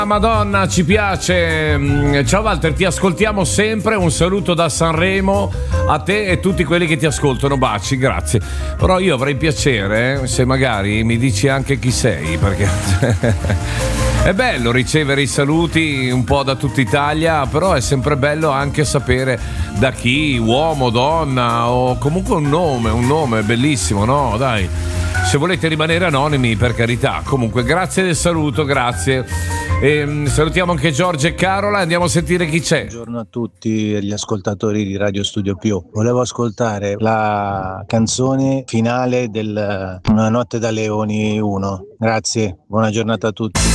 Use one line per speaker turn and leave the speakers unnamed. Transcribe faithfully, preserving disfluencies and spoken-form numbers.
Madonna, ci piace. Mm, Ciao Walter, ti ascoltiamo sempre. Un saluto da Sanremo a te e tutti quelli che ti ascoltano. Baci, grazie. Però io avrei piacere eh, se magari mi dici anche chi sei, perché è bello ricevere i saluti un po' da tutta Italia, però è sempre bello anche sapere da chi, uomo, donna o comunque un nome, un nome bellissimo, no? Dai. Se volete rimanere anonimi, per carità. Comunque, grazie del saluto, grazie. E, salutiamo anche Giorgio e Carola. Andiamo a sentire chi c'è.
Buongiorno a tutti gli ascoltatori di Radio Studio Più. Volevo ascoltare la canzone finale del Una notte da leoni uno. Grazie, buona giornata a tutti.